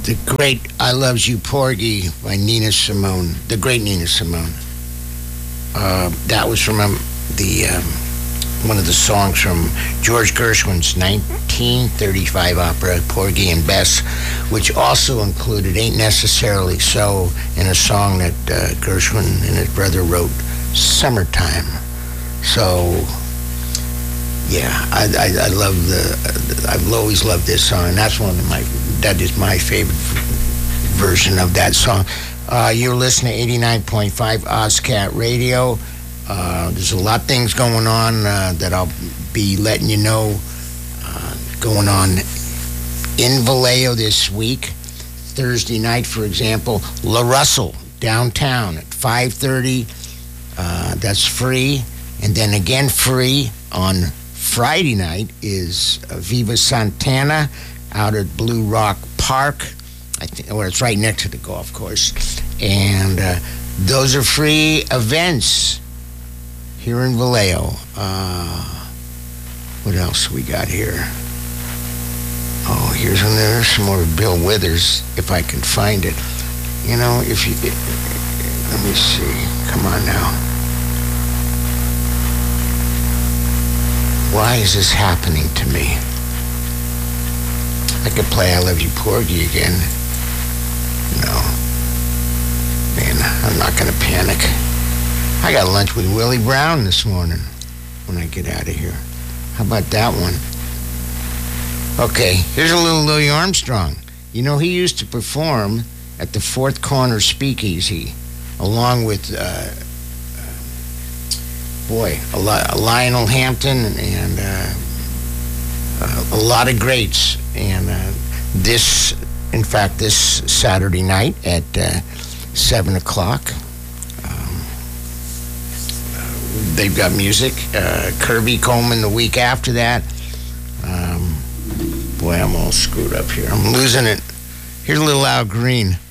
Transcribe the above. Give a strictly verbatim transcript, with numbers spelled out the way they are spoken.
The great I Loves You Porgy by Nina Simone, the great Nina Simone. Uh, that was from um, the um, one of the songs from George Gershwin's nineteen thirty-five opera, Porgy and Bess, which also included Ain't Necessarily So, in a song that uh, Gershwin and his brother wrote, Summertime. So, yeah, I, I, I love the, I've always loved this song, and that's one of my, that is my favorite version of that song. Uh, you're listening to eighty-nine point five OzCat Radio. Uh, there's a lot of things going on uh, that I'll be letting you know uh, going on in Vallejo this week. Thursday night, for example, La Russell, downtown at five thirty. Uh, that's free. And then again free on Friday night is uh, Viva Santana out at Blue Rock Park. I think, well, it's right next to the golf course. And uh, those are free events here in Vallejo. Uh, what else we got here? Oh, here's one. There's some more Bill Withers, if I can find it. You know, if you... Let me see. Come on now. Why is this happening to me? I could play I Love You Porgy again. No. Man, I'm not going to panic. I got lunch with Willie Brown this morning when I get out of here. How about that one? Okay, here's a little Louis Armstrong. You know, he used to perform at the Fourth Corner Speakeasy along with, uh, uh, boy, a, lot, a Lionel Hampton and uh, uh, a lot of greats. And uh, this, in fact, this Saturday night at uh, seven o'clock, they've got music. Uh, Kirby Coleman the week after that. Um, boy, I'm all screwed up here. I'm losing it. Here's a little Al Green.